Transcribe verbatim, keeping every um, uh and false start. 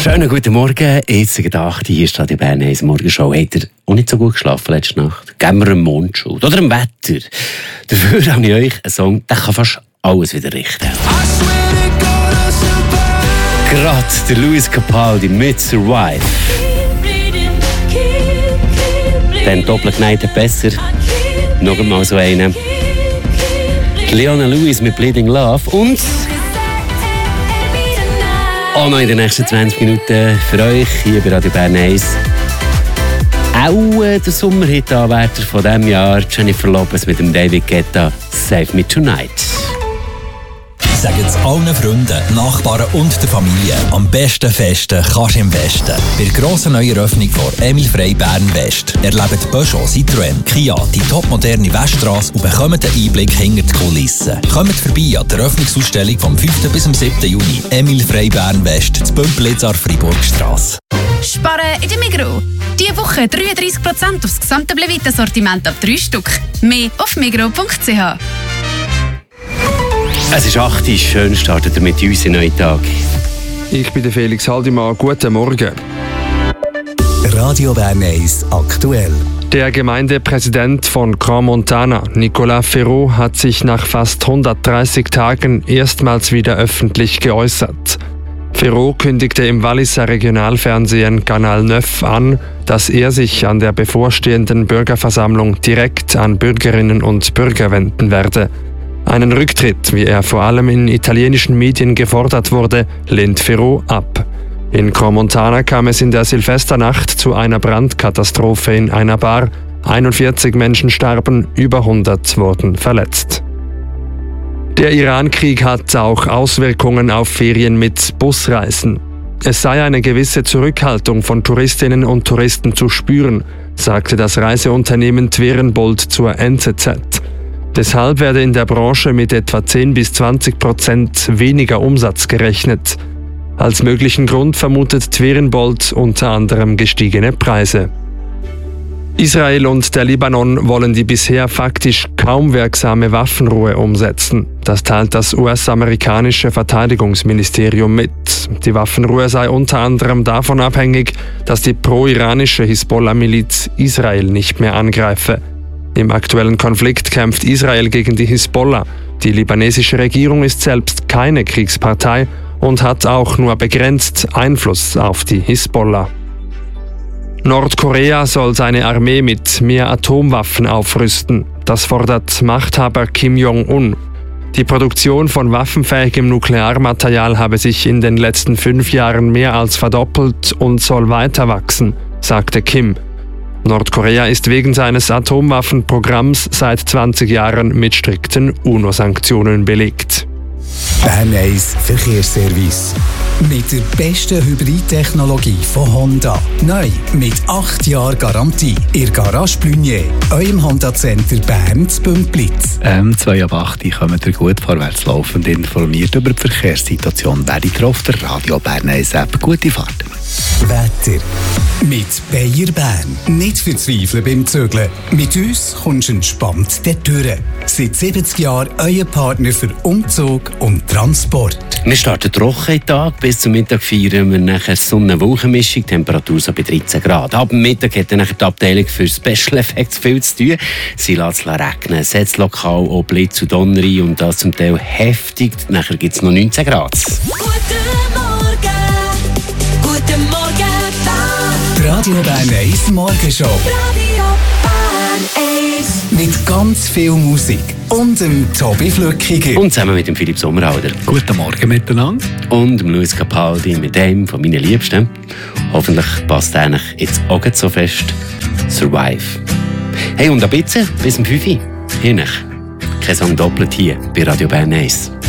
Schönen guten Morgen, jetzt ist acht Uhr, hier ist Radio Bern eins Morgenshow. Habt ihr auch nicht so gut geschlafen letzte Nacht? Geben wir einen Mondschuld oder ein Wetter. Dafür habe ich euch einen Song, der kann fast alles wieder richten. Gerade der Lewis Capaldi mit Survive. Dann doppelt geneigt besser. Noch einmal so einen. Leona Lewis mit Bleeding Love und auch noch in den nächsten zwanzig Minuten für euch hier bei Radio Bern eins. Auch äh, der Sommerhit-Anwärter von diesem Jahr, Jennifer Lopez mit dem David Guetta, Save Me Tonight. Sagen es allen Freunden, Nachbarn und der Familie. Am besten festen kannst du im Westen. Bei der grossen Neueröffnung von Emil Frey Bern West erlebt Peugeot, Citroën, Kia die topmoderne Weststrasse und bekommt einen Einblick hinter die Kulissen. Kommt vorbei an der Eröffnungsausstellung vom fünften bis zum siebten Juni. Emil Frey Bern West, zu Bümplitzer Friburgstrasse. Sparen in der Migros. Diese Woche dreiunddreissig Prozent aufs gesamte Blevita-Sortiment ab drei Stück. Mehr auf migros punkt c h. Es ist acht Uhr, schön startet ihr mit uns in neuen Tag. Ich bin der Felix Haldimann, guten Morgen. Radio Bern eins aktuell. Der Gemeindepräsident von Crans-Montana, Nicolas Ferraud, hat sich nach fast hundertdreißig Tagen erstmals wieder öffentlich geäußert. Ferraud kündigte im Walliser Regionalfernsehen Kanal neun an, dass er sich an der bevorstehenden Bürgerversammlung direkt an Bürgerinnen und Bürger wenden werde. Einen Rücktritt, wie er vor allem in italienischen Medien gefordert wurde, lehnt Ferraud ab. In Crans-Montana kam es in der Silvesternacht zu einer Brandkatastrophe in einer Bar. einundvierzig Menschen starben, über hundert wurden verletzt. Der Iran-Krieg hat auch Auswirkungen auf Ferien mit Busreisen. Es sei eine gewisse Zurückhaltung von Touristinnen und Touristen zu spüren, sagte das Reiseunternehmen Twerenbold zur N Z Z. Deshalb werde in der Branche mit etwa zehn bis zwanzig Prozent weniger Umsatz gerechnet. Als möglichen Grund vermutet Twerenbold unter anderem gestiegene Preise. Israel und der Libanon wollen die bisher faktisch kaum wirksame Waffenruhe umsetzen. Das teilt das U S-amerikanische Verteidigungsministerium mit. Die Waffenruhe sei unter anderem davon abhängig, dass die pro-iranische Hisbollah-Miliz Israel nicht mehr angreife. Im aktuellen Konflikt kämpft Israel gegen die Hisbollah. Die libanesische Regierung ist selbst keine Kriegspartei und hat auch nur begrenzt Einfluss auf die Hisbollah. Nordkorea soll seine Armee mit mehr Atomwaffen aufrüsten. Das fordert Machthaber Kim Jong-un. Die Produktion von waffenfähigem Nuklearmaterial habe sich in den letzten fünf Jahren mehr als verdoppelt und soll weiter wachsen, sagte Kim. Nordkorea ist wegen seines Atomwaffenprogramms seit zwanzig Jahren mit strikten UNO-Sanktionen belegt. Bern eins Verkehrsservice. Mit der besten Hybridtechnologie von Honda. Neu mit acht Jahren Garantie. Ihr Garage Blunier, eurem Honda-Center Bern zu Bümplitz. Ähm, zwei ab acht kommen ihr gut vorwärts laufend informiert über die Verkehrssituation. Wer die auf der Radio Bern eins App. Gute Fahrt. Wetter. Mit Bayer Bern. Nicht verzweifeln beim Zügeln. Mit uns kommst du entspannt durch. Seit siebzig Jahren euer Partner für Umzug und Transport. Wir starten trocken Tag, bis zum Mittag feiern wir nachher Sonne-Wolkenmischung, Temperatur so bei dreizehn Grad. Ab Mittag hat dann nachher die Abteilung für Special Effects viel zu tun. Sie lässt es regnen, setzt lokal auch Blitz und Donner ein und das zum Teil heftig. Nachher gibt es noch neunzehn Grad. Die Radio Bern eins Morgenshow. Radio Bern eins. Mit ganz viel Musik und dem Tobi Flückiger. Und zusammen mit dem Philipp Sommerhalder. Guten Morgen miteinander. Und dem Lewis Capaldi mit einem von meinen Liebsten. Hoffentlich passt er jetzt auch so fest. Survive. Hey, und ein bisschen bis zum fünf Uhr. Hier nicht. Kein Song doppelt hier bei Radio Bern eins.